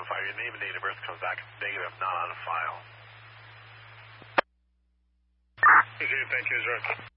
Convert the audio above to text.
Your name and date of birth comes back negative, not on file. Thank you, sir.